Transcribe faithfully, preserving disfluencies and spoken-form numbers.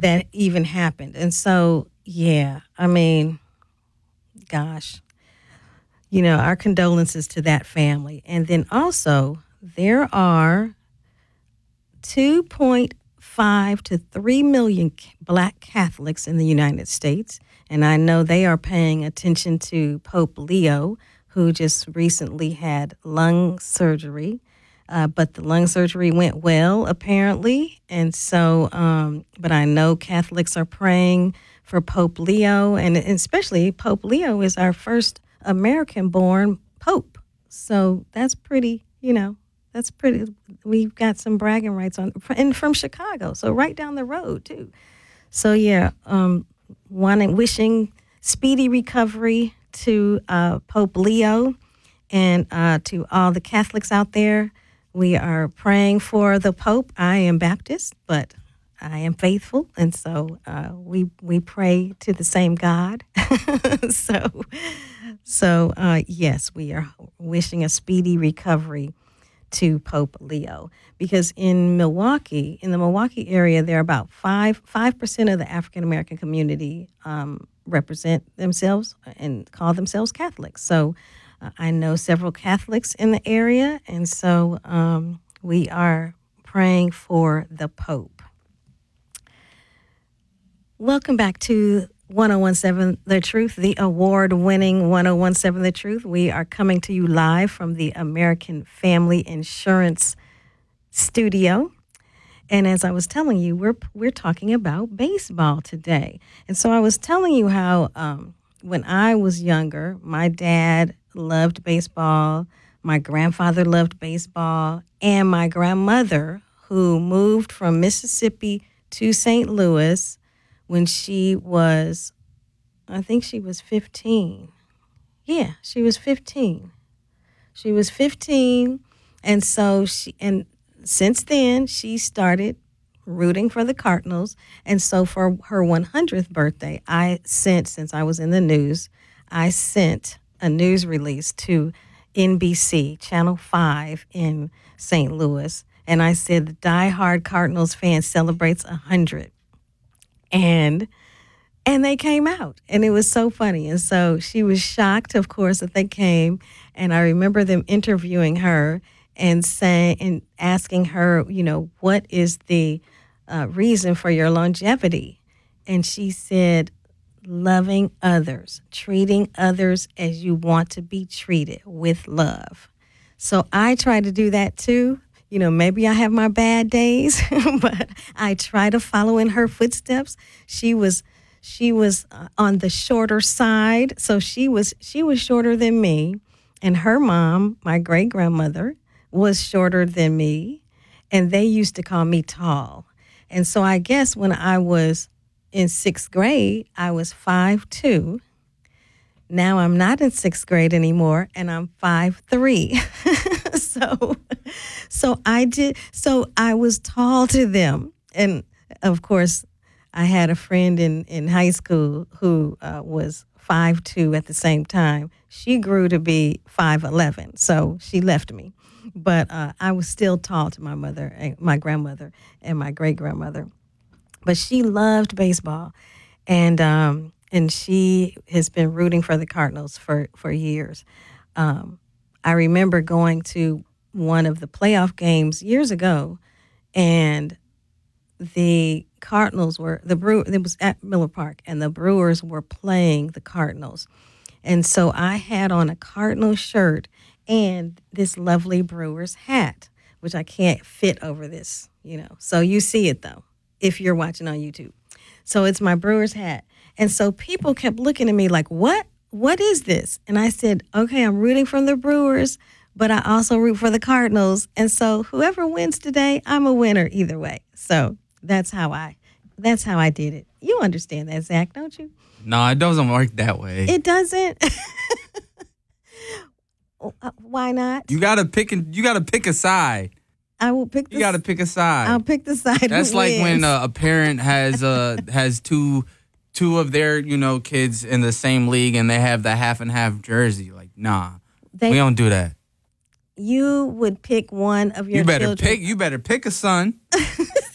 that even happened. And so, yeah, I mean, gosh, you know, our condolences to that family. And then also, there are two point five to three million Black Catholics in the United States. And I know they are paying attention to Pope Leo, who just recently had lung surgery. Uh, but the lung surgery went well, apparently. And so, um, but I know Catholics are praying for Pope Leo, and especially Pope Leo is our first American-born pope. So that's pretty, you know, that's pretty. We've got some bragging rights on, and from Chicago, so right down the road too. So yeah, um, wanting, wishing speedy recovery to uh, Pope Leo, and uh, to all the Catholics out there. We are praying for the Pope. I am Baptist, but I am faithful, and so uh, we we pray to the same God. so, so uh, yes, we are wishing a speedy recovery to Pope Leo, because in Milwaukee, in the Milwaukee area, there are about five five percent of the African American community um, represent themselves and call themselves Catholics. So. Uh, I know several Catholics in the area, and so um, we are praying for the Pope. Welcome back to ten seventeen The Truth, the award-winning ten seventeen The Truth. We are coming to you live from the American Family Insurance Studio. And as I was telling you, we're we're talking about baseball today. And so I was telling you how um, when I was younger, my dad loved baseball, my grandfather loved baseball, and my grandmother, who moved from Mississippi to Saint Louis when she was, I think she was fifteen. Yeah, she was fifteen. She was fifteen, and so she, and since then, she started rooting for the Cardinals. And so for her one hundredth birthday, I sent, since I was in the news, I sent a news release to N B C, Channel five in Saint Louis. And I said, the diehard Cardinals fan celebrates one hundred. And and they came out, and it was so funny. And so she was shocked, of course, that they came. And I remember them interviewing her and saying and asking her, you know, what is the uh, reason for your longevity? And she said, loving others, treating others as you want to be treated, with love. So I try to do that too. You know, maybe I have my bad days, but I try to follow in her footsteps. She was she was uh, on the shorter side, so she was she was shorter than me, and her mom, my great grandmother, was shorter than me, and they used to call me tall. And so I guess when I was in sixth grade, I was five two. Now I'm not in sixth grade anymore, and I'm five three. so, so I did. So I was tall to them, and of course, I had a friend in, in high school who uh, was five two at the same time. She grew to be five eleven, so she left me. But uh, I was still tall to my mother, and my grandmother, and my great grandmother. But she loved baseball, and um, and she has been rooting for the Cardinals for, for years. Um, I remember going to one of the playoff games years ago, and the Cardinals were, the Brew, it was at Miller Park, and the Brewers were playing the Cardinals. And so I had on a Cardinal shirt and this lovely Brewers hat, which I can't fit over this, you know. So you see it, though, if you're watching on YouTube. So it's my Brewers hat. And so people kept looking at me like, what? What is this? And I said, okay, I'm rooting for the Brewers, but I also root for the Cardinals. And so whoever wins today, I'm a winner either way. So that's how I, that's how I did it. You understand that, Zach, don't you? No, it doesn't work that way. It doesn't? Why not? You gotta pick. You gotta pick a side. I will pick. The, you gotta pick a side. I'll pick the side. That's like wins. when uh, a parent has uh has two two of their you know kids in the same league and they have the half and half jersey. Like, nah, they, we don't do that. You would pick one of your. You better children. pick. You better pick a son.